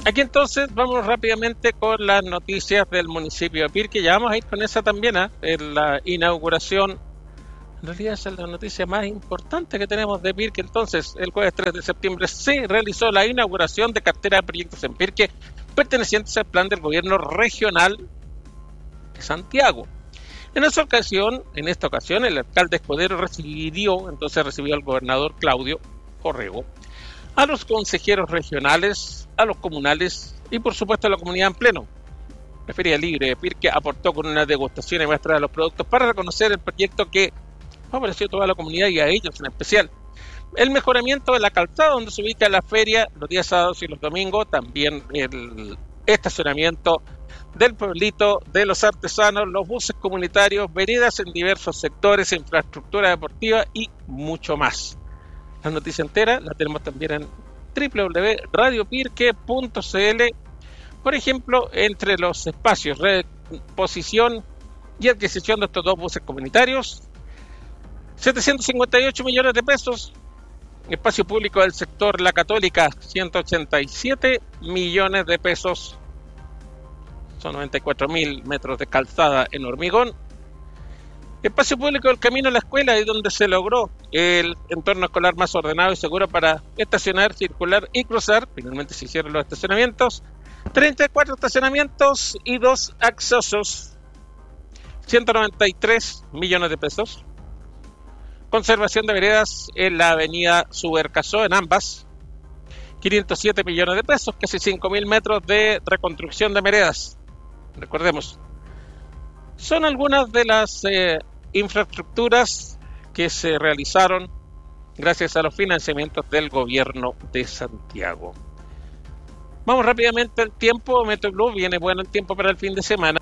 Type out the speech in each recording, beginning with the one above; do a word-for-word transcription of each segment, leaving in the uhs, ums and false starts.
Aquí entonces vamos rápidamente con las noticias del municipio de Pirque. Ya vamos a ir con esa también, ¿eh? En la inauguración. En realidad esa es la noticia más importante que tenemos de Pirque. Entonces, el jueves tres de septiembre se realizó la inauguración de cartera de proyectos en Pirque pertenecientes al plan del gobierno regional de Santiago. En esa ocasión, en esta ocasión, el alcalde Escudero recibió, entonces recibió al gobernador Claudio Orrego, a los consejeros regionales, a los comunales y por supuesto a la comunidad en pleno. La Feria Libre de Pirque aportó con una degustación y muestra de los productos para reconocer el proyecto que favoreció a toda la comunidad y a ellos en especial. El mejoramiento de la calzada donde se ubica la feria los días sábados y los domingos, también el estacionamiento del pueblito, de los artesanos, los buses comunitarios, veredas en diversos sectores, infraestructura deportiva y mucho más. La noticia entera la tenemos también en doble u doble u doble u punto radio pirque punto c l. Por ejemplo, entre los espacios, reposición y adquisición de estos dos buses comunitarios, setecientos cincuenta y ocho millones de pesos. Espacio público del sector La Católica, ciento ochenta y siete millones de pesos. Son noventa y cuatro mil metros de calzada en hormigón. Espacio público del camino a la escuela, ahí donde se logró el entorno escolar más ordenado y seguro para estacionar, circular y cruzar. Finalmente se hicieron los estacionamientos. treinta y cuatro estacionamientos y dos accesos. ciento noventa y tres millones de pesos. Conservación de veredas en la avenida Subercasó, en ambas. quinientos siete millones de pesos, casi cinco mil metros de reconstrucción de veredas. Recordemos, son algunas de las eh, infraestructuras que se realizaron gracias a los financiamientos del gobierno de Santiago. Vamos rápidamente al tiempo. Meteo Blue, viene bueno el tiempo para el fin de semana.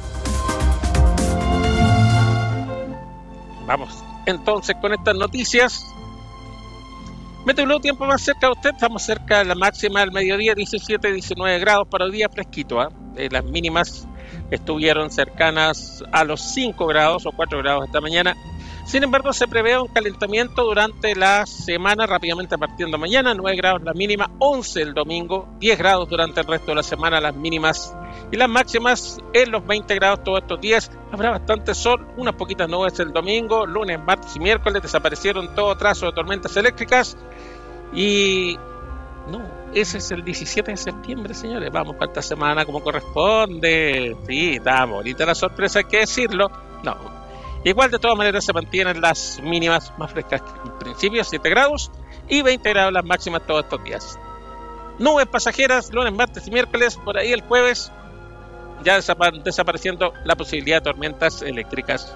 Vamos entonces con estas noticias. Meteo Blue, tiempo más cerca de usted. Estamos cerca de la máxima del mediodía, diecisiete a diecinueve grados para el día fresquito, ¿eh? Eh, las mínimas estuvieron cercanas a los cinco grados o cuatro grados esta mañana. Sin embargo, se prevé un calentamiento durante la semana, rápidamente partiendo mañana, nueve grados la mínima, once el domingo, diez grados durante el resto de la semana las mínimas y las máximas en los veinte grados todos estos días. Habrá bastante sol, unas poquitas nubes el domingo, lunes, martes y miércoles desaparecieron todo trazo de tormentas eléctricas y no, ese es el diecisiete de septiembre, señores. Vamos para esta semana como corresponde. Sí, está bonita la sorpresa, hay que decirlo. No, igual de todas maneras se mantienen las mínimas más frescas que en principio, siete grados y veinte grados las máximas todos estos días. Nubes pasajeras, lunes, martes y miércoles, por ahí el jueves ya desapa- desapareciendo la posibilidad de tormentas eléctricas.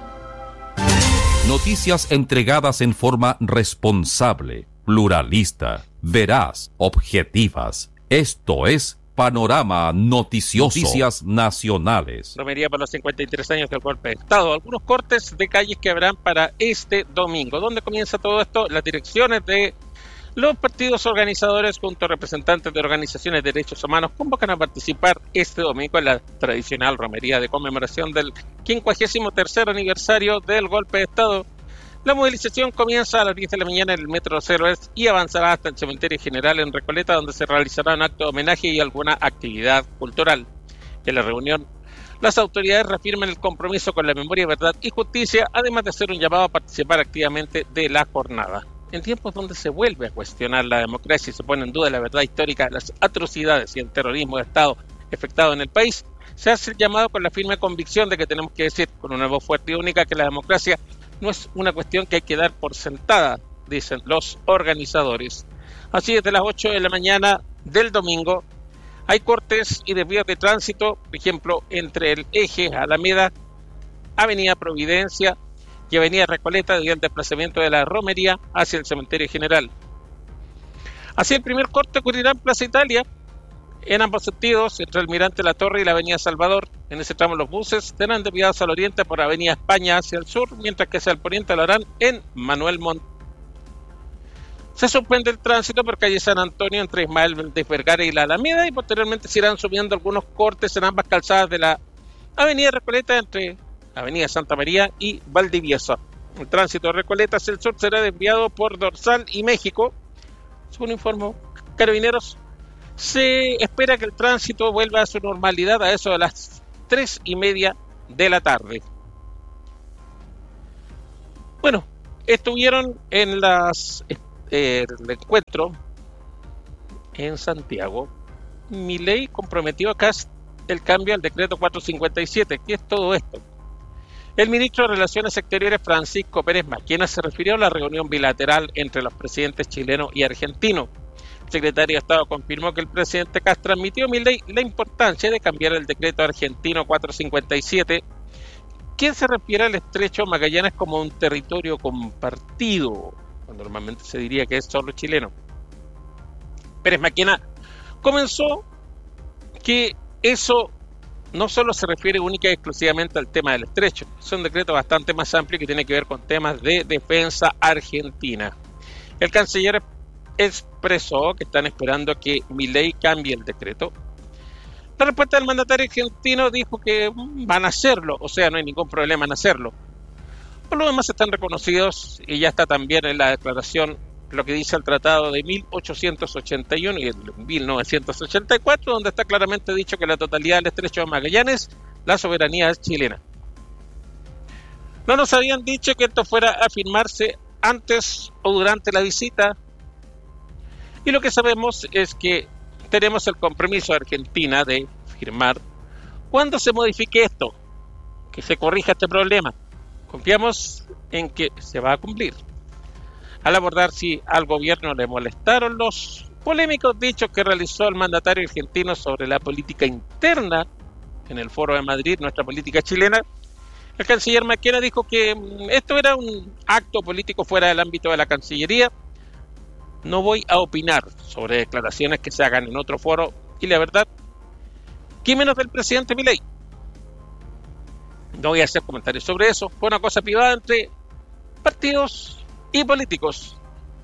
Noticias entregadas en forma responsable, pluralista, veraz, objetivas. Esto es Panorama Noticioso. Noticias nacionales. Romería para los cincuenta y tres años del golpe de Estado. Algunos cortes de calles que habrán para este domingo. ¿Dónde comienza todo esto? Las direcciones de los partidos organizadores junto a representantes de organizaciones de derechos humanos convocan a participar este domingo en la tradicional romería de conmemoración del quincuagésimo tercer aniversario del golpe de Estado. La movilización comienza a las diez de la mañana en el Metro Los Héroes y avanzará hasta el Cementerio General en Recoleta, donde se realizará un acto de homenaje y alguna actividad cultural. En la reunión, las autoridades reafirman el compromiso con la memoria, verdad y justicia, además de hacer un llamado a participar activamente de la jornada. En tiempos donde se vuelve a cuestionar la democracia y se pone en duda la verdad histórica de las atrocidades y el terrorismo de Estado efectuado en el país, se hace el llamado con la firme convicción de que tenemos que decir con una voz fuerte y única que la democracia no es una cuestión que hay que dar por sentada, dicen los organizadores. Así, desde las ocho de la mañana del domingo hay cortes y desvíos de tránsito, por ejemplo, entre el eje Alameda, Avenida Providencia y Avenida Recoleta, debido al desplazamiento de la romería hacia el Cementerio General. Así, el primer corte ocurrirá en Plaza Italia, en ambos sentidos, entre Almirante La Torre y la Avenida Salvador. En ese tramo los buses serán desviados al oriente por Avenida España hacia el sur, mientras que hacia el poniente lo harán en Manuel Montt. Se suspende el tránsito por calle San Antonio entre Ismael Valdés Vergara y la Alameda, y posteriormente se irán subiendo algunos cortes en ambas calzadas de la Avenida Recoleta entre Avenida Santa María y Valdivieso. El tránsito de Recoleta hacia el sur será desviado por Dorsal y México. Según informó Carabineros, Se espera que el tránsito vuelva a su normalidad a eso de las tres y media de la tarde. Bueno, estuvieron en las eh, el encuentro en Santiago. Milei comprometió acá el cambio al decreto cuatrocientos cincuenta y siete. ¿Qué es todo esto? El ministro de Relaciones Exteriores, Francisco Pérez Maquena, se refirió a la reunión bilateral entre los presidentes chileno y argentino. El secretario de Estado confirmó que el presidente Kast transmitió a Milei la importancia de cambiar el decreto argentino cuatrocientos cincuenta y siete, que se refiere al estrecho Magallanes como un territorio compartido, cuando normalmente se diría que es solo chileno. Pérez Maquena comenzó que eso no solo se refiere única y exclusivamente al tema del estrecho, es un decreto bastante más amplio que tiene que ver con temas de defensa argentina. El canciller expresó que están esperando que Milei cambie el decreto. La respuesta del mandatario argentino dijo que van a hacerlo, o sea, no hay ningún problema en hacerlo. Por lo demás están reconocidos y ya está también en la declaración lo que dice el Tratado de mil ochocientos ochenta y uno y el mil novecientos ochenta y cuatro, donde está claramente dicho que la totalidad del estrecho de Magallanes, la soberanía es chilena. No nos habían dicho que esto fuera a firmarse antes o durante la visita, y lo que sabemos es que tenemos el compromiso de Argentina de firmar cuando se modifique esto, que se corrija este problema. Confiamos en que se va a cumplir. Al abordar si al gobierno le molestaron los polémicos dichos que realizó el mandatario argentino sobre la política interna en el Foro de Madrid, nuestra política chilena, el canciller Maquena dijo que esto era un acto político fuera del ámbito de la Cancillería. No voy a opinar sobre declaraciones que se hagan en otro foro y la verdad, ¿qué menos del presidente Milei? No voy a hacer comentarios sobre eso. Fue una cosa privada entre partidos y políticos.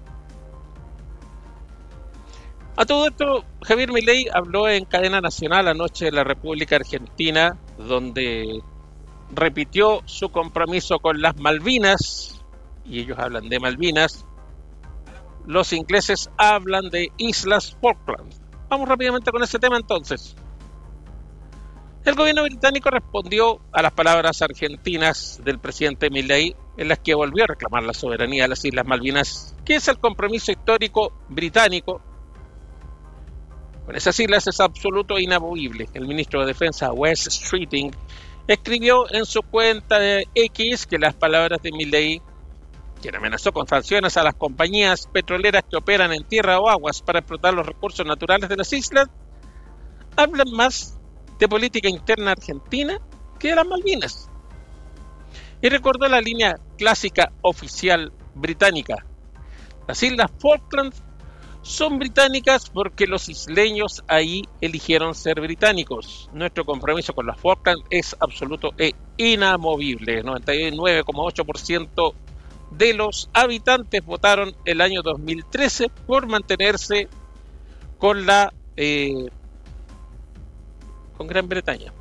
A todo esto, Javier Milei habló en cadena nacional anoche de la República Argentina, donde repitió su compromiso con las Malvinas, y ellos hablan de Malvinas. Los ingleses hablan de Islas Falkland. Vamos rápidamente con ese tema entonces. El gobierno británico respondió a las palabras argentinas del presidente Milei, en las que volvió a reclamar la soberanía de las Islas Malvinas, que es el compromiso histórico británico con esas islas, es absoluto e inamovible. El ministro de Defensa, Wes Streeting, escribió en su cuenta de X que las palabras de Milei, quien amenazó con sanciones a las compañías petroleras que operan en tierra o aguas para explotar los recursos naturales de las islas, hablan más de política interna argentina que de las Malvinas. Y recordó la línea clásica oficial británica. Las Islas Falkland son británicas porque los isleños ahí eligieron ser británicos. Nuestro compromiso con las Falkland es absoluto e inamovible. noventa y nueve coma ocho por ciento de los habitantes votaron el año dos mil trece por mantenerse con la eh, con Gran Bretaña.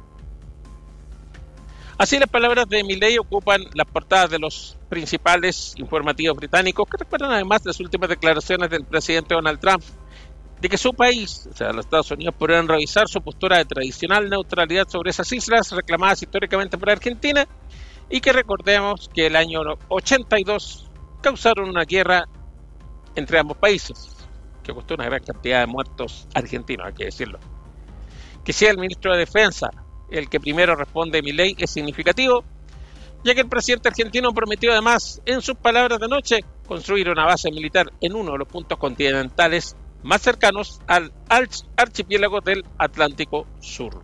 Así las palabras de Milei ocupan las portadas de los principales informativos británicos, que recuerdan además las últimas declaraciones del presidente Donald Trump de que su país, o sea, los Estados Unidos, podrían revisar su postura de tradicional neutralidad sobre esas islas reclamadas históricamente por Argentina, y que recordemos que el año ochenta y dos causaron una guerra entre ambos países, que costó una gran cantidad de muertos argentinos, hay que decirlo. Que sea el ministro de Defensa el que primero responde Milei es significativo, ya que el presidente argentino prometió además, en sus palabras de anoche, construir una base militar en uno de los puntos continentales más cercanos al archipiélago del Atlántico Sur.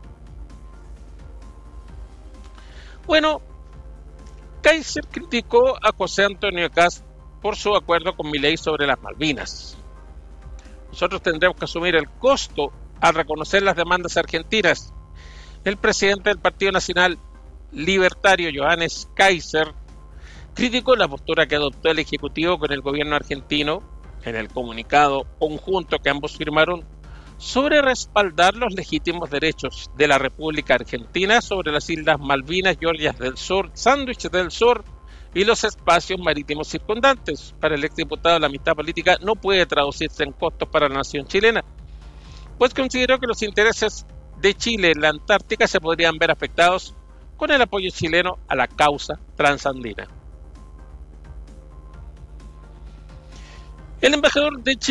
Bueno, Kaiser criticó a José Antonio Kast por su acuerdo con Milei sobre las Malvinas. Nosotros tendremos que asumir el costo al reconocer las demandas argentinas. El presidente del Partido Nacional Libertario, Johannes Kaiser, criticó la postura que adoptó el Ejecutivo con el gobierno argentino en el comunicado conjunto que ambos firmaron sobre respaldar los legítimos derechos de la República Argentina sobre las Islas Malvinas, Georgias del Sur, Sándwich del Sur y los espacios marítimos circundantes. Para el exdiputado, la amistad política no puede traducirse en costos para la nación chilena. pues consideró que los intereses de Chile en la Antártica se podrían ver afectados con el apoyo chileno a la causa transandina. El embajador de Chile